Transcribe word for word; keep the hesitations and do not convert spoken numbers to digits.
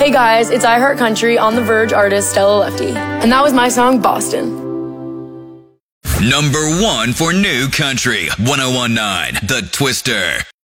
Hey guys, it's I Heart Country on The Verge artist Stella Lefty. And that was my song, Boston. Number one for New Country, one oh one point nine The Twister.